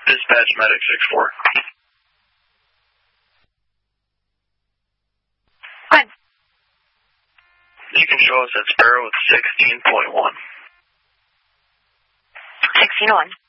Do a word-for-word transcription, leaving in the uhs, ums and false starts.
Dispatch medic six four. Good. You can show us at Sparrow with sixteen point one. sixteen oh one.